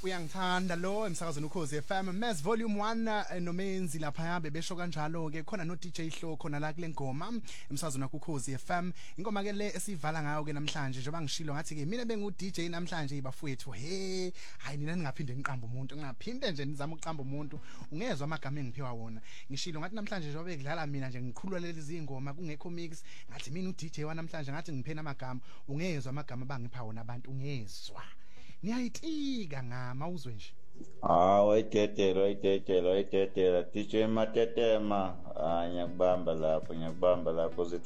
Uyangithanda lo emsakazweni ukhozi FM Mass Volume 1 nomenzi lapha yabe besho kanjalo ke khona no DJ Hlo khona la kule ngoma emsakazweni ukhozi FM ingoma ke le esivala ngayo ke namhlanje njengoba ngishilo ngathi ke mina bengu DJ namhlanje ibafowethu he hayi nina ningaphinde niqamba umuntu ngingaphinde nje nizama ukuqamba umuntu ungezwe amagama engiphiwa wona ngishilo ngathi namhlanje njengoba ekudlala mina nje ngikhulula lezi ingoma kungekho mix ngathi mina u DJ wa namhlanje ngathi ngiphena amagama ungezwe amagama abangipha wona abantu ungezwa niyayitika ngama uzwe nje wayidedela DJ Matetema ngiyakubamba lapho